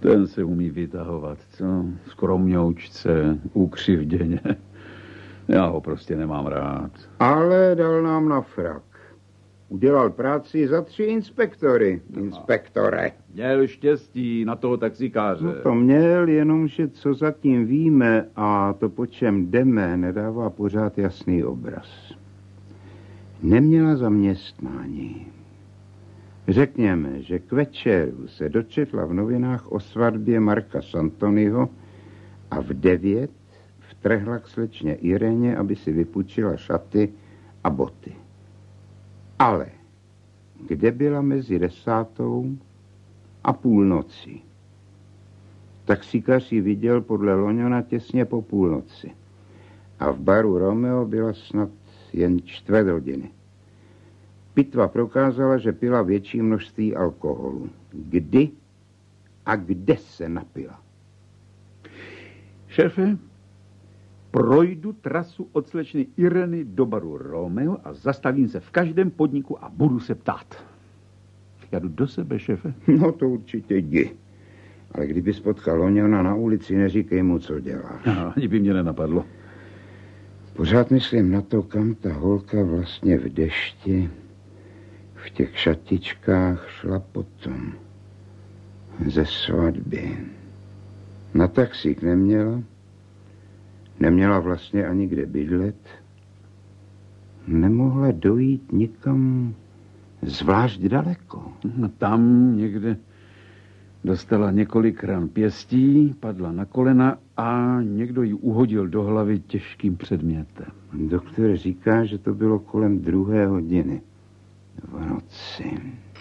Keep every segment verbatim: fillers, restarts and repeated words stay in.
Ten se umí vytahovat, co? Skromňoučce, ukřivděně. Já ho prostě nemám rád. Ale dal nám na frak. Udělal práci za tři inspektory. Inspektore. Měl štěstí na toho taxikáře. No to měl, jenomže co zatím víme a to, po čem jdeme, nedává pořád jasný obraz. Neměla zaměstnání. Řekněme, že k večeru se dočetla v novinách o svatbě Marka Santonyho a v devět vtrhla k slečně Ireně, aby si vypůjčila šaty a boty. Ale kde byla mezi desátou a půlnocí? Taxíkař ji viděl podle Loňona těsně po půlnoci. A v baru Romeo byla snad jen čtvrt hodiny. Pitva prokázala, že pila větší množství alkoholu. Kdy a kde se napila? Šéfe, projdu trasu od slečny Ireny do baru Romeo a zastavím se v každém podniku a budu se ptát. Já jdu do sebe, šéfe. No to určitě jdi. Ale kdyby spotkal Loňona na ulici, neříkej mu, co děláš. No, ani by mě nenapadlo. Pořád myslím na to, kam ta holka vlastně v dešti, v těch šatičkách šla potom. Ze svatby. Na taxík neměla. Neměla vlastně ani kde bydlet. Nemohla dojít nikam zvlášť daleko. No, tam někde dostala několik ran pěstí, padla na kolena a někdo ji uhodil do hlavy těžkým předmětem. Doktor říká, že to bylo kolem druhé hodiny v noci.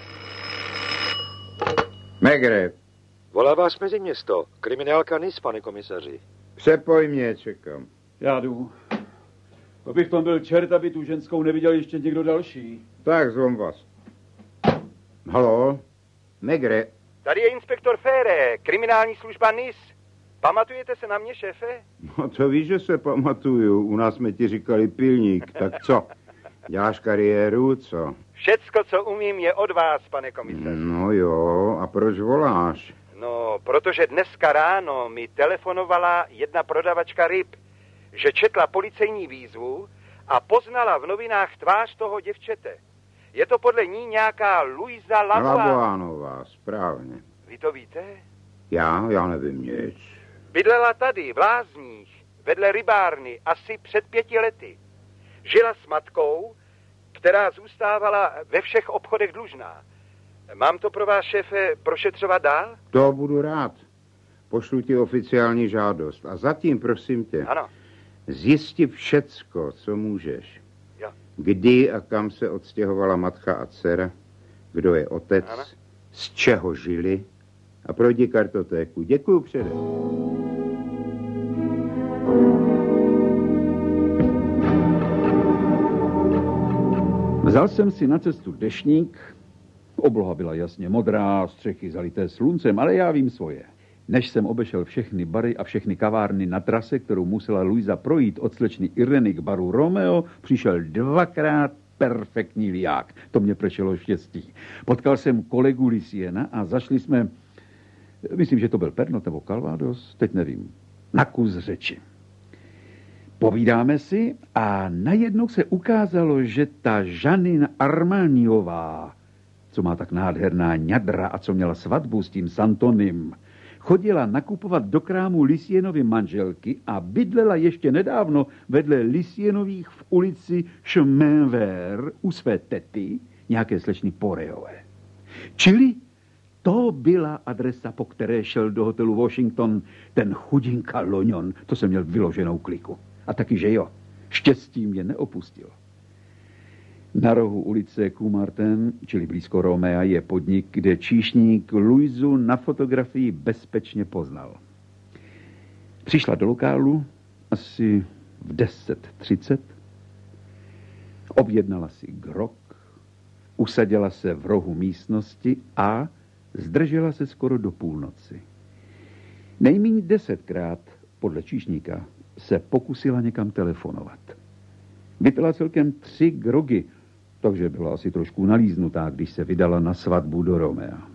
Megre. Volá vás mezi město. Kriminálka Nis, pane komisaři. Přepoj mě, čekám. Já jdu. To bych tom byl čert, aby tu ženskou neviděl ještě někdo další. Tak, zvon vás. Haló? Megre. Tady je inspektor Fére, kriminální služba Nis. Pamatujete se na mě, šéfe? No to víš, že se pamatuju. U nás jsme ti říkali pilník. Tak co? Děláš kariéru, co? Všecko, co umím, je od vás, pane komisaři. No jo, a proč voláš? No, protože dneska ráno mi telefonovala jedna prodavačka ryb, že četla policejní výzvu a poznala v novinách tvář toho děvčete. Je to podle ní nějaká Luisa Labuánová. Labuánová, správně. Vy to víte? Já? Já nevím nic. Bydlela tady, v Lázních, vedle rybárny, asi před pěti lety. Žila s matkou, která zůstávala ve všech obchodech dlužná. Mám to pro vás, šéfe, prošetřovat dál? To budu rád. Pošlu ti oficiální žádost. A zatím, prosím tě, ano. Zjisti všecko, co můžeš. Jo. Kdy a kam se odstěhovala matka a dcera, kdo je otec, ano. Z čeho žili a projdi kartotéku. Děkuju předem. Vzal jsem si na cestu deštník. Obloha byla jasně modrá, střechy zalité sluncem, ale já vím svoje. Než jsem obešel všechny bary a všechny kavárny na trase, kterou musela Luisa projít od slečny Ireny k baru Romeo, přišel dvakrát perfektní liák. To mě prešelo štěstí. Potkal jsem kolegu Lisiena a zašli jsme, myslím, že to byl Pernod nebo Calvados, teď nevím, na kus řeči. Povídáme si a najednou se ukázalo, že ta Žanina Armaniová, co má tak nádherná ňadra a co měla svatbu s tím Santonym, chodila nakupovat do krámu Lisienovy manželky a bydlela ještě nedávno vedle Lisienových v ulici Chemin Vert u své tety, nějaké slečny Porejové. Čili to byla adresa, po které šel do hotelu Washington ten chudinka Loňon. To jsem měl vyloženou kliku. A taky, že jo, štěstí mě neopustil. Na rohu ulice Coumartin, čili blízko Romea, je podnik, kde číšník Luisu na fotografii bezpečně poznal. Přišla do lokálu asi v deset třicet, objednala si grog, usadila se v rohu místnosti a zdržela se skoro do půlnoci. Nejméně desetkrát, podle číšníka, se pokusila někam telefonovat. Vypila celkem tři grogy, takže byla asi trošku nalíznutá, když se vydala na svatbu do Romea.